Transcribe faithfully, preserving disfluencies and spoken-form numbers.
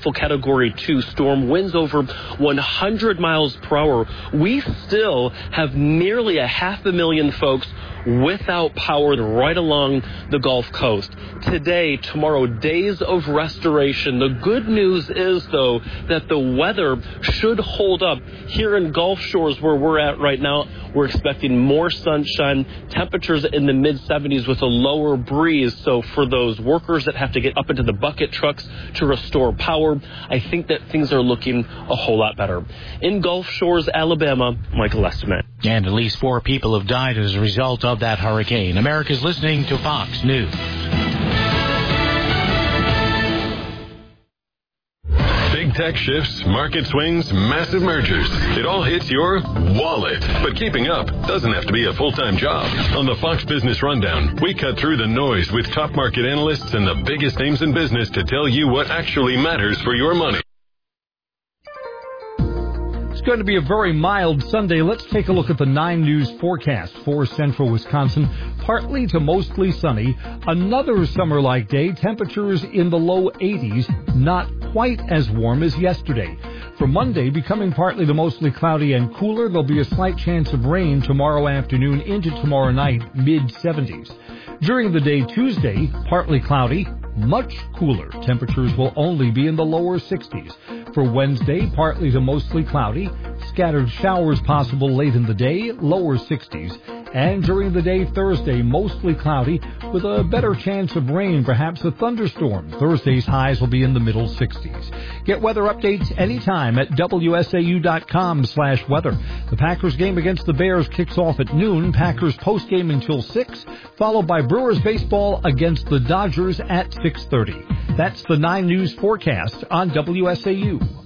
Category two storm, winds over one hundred miles per hour. We still have nearly a half a million folks without power right along the Gulf Coast. Today, tomorrow, days of restoration. The good news is, though, that the weather should hold up. Here in Gulf Shores, where we're at right now, we're expecting more sunshine, temperatures in the mid seventies with a lower breeze. So for those workers that have to get up into the bucket trucks to restore power, I think that things are looking a whole lot better. In Gulf Shores, Alabama, Michael Estiment. And at least four people have died as a result of that hurricane. America's listening to Fox News. Big tech shifts, market swings, massive mergers. It all hits your wallet. But keeping up doesn't have to be a full-time job. On the Fox Business Rundown, we cut through the noise with top market analysts and the biggest names in business to tell you what actually matters for your money. It's going to be a very mild Sunday. Let's take a look at the nine News forecast for central Wisconsin. Partly to mostly sunny. Another summer-like day. Temperatures in the low eighties. Not quite as warm as yesterday. For Monday, becoming partly to mostly cloudy and cooler. There'll be a slight chance of rain tomorrow afternoon into tomorrow night, mid seventies. During the day Tuesday, partly cloudy, much cooler. Temperatures will only be in the lower sixties. For Wednesday, partly to mostly cloudy. Scattered showers possible late in the day, lower sixties. And during the day Thursday, mostly cloudy with a better chance of rain, perhaps a thunderstorm. Thursday's highs will be in the middle sixties. Get weather updates anytime at W S A U dot com slash weather. The Packers game against the Bears kicks off at noon. Packers postgame until six, followed by Brewers baseball against the Dodgers at six thirty. That's the nine News forecast on W S A U.